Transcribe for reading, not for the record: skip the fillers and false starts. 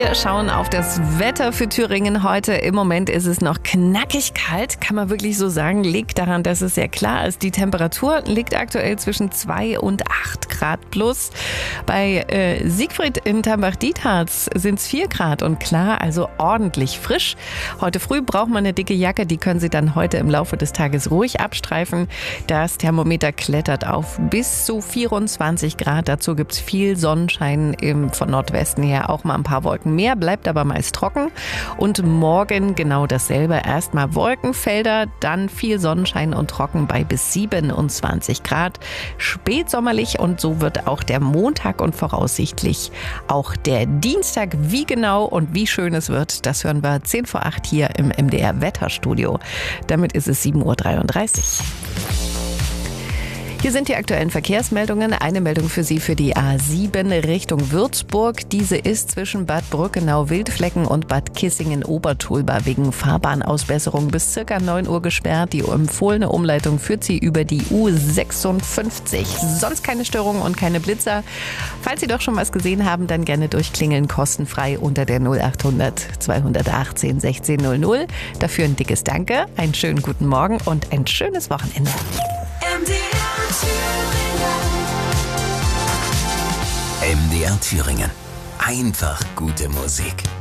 Wir schauen auf das Wetter für Thüringen heute. Im Moment ist es noch knackig kalt, kann man wirklich so sagen. Liegt daran, dass es sehr klar ist. Die Temperatur liegt aktuell zwischen 2 und 8 Grad plus. Bei Siegfried in Tambach-Dietharz sind es 4 Grad und klar, also ordentlich frisch. Heute früh braucht man eine dicke Jacke, die können Sie dann heute im Laufe des Tages ruhig abstreifen. Das Thermometer klettert auf bis zu 24 Grad. Dazu gibt es viel Sonnenschein von Nordwesten her, auch mal ein paar Wolken mehr, bleibt aber meist trocken. Und morgen genau dasselbe. Erstmal Wolkenfelder, dann viel Sonnenschein und trocken bei bis 27 Grad. Spätsommerlich und so wird auch der Montag und voraussichtlich auch der Dienstag. Wie genau und wie schön es wird, das hören wir 10 vor 8 hier im MDR Wetterstudio. Damit ist es 7.33 Uhr. Hier sind die aktuellen Verkehrsmeldungen. Eine Meldung für Sie für die A7 Richtung Würzburg. Diese ist zwischen Bad Brückenau-Wildflecken und Bad Kissingen-Obertulba wegen Fahrbahnausbesserung bis ca. 9 Uhr gesperrt. Die empfohlene Umleitung führt Sie über die U56. Sonst keine Störungen und keine Blitzer. Falls Sie doch schon was gesehen haben, dann gerne durchklingeln, kostenfrei unter der 0800 218 1600. Dafür ein dickes Danke, einen schönen guten Morgen und ein schönes Wochenende. MDR Thüringen. Einfach gute Musik.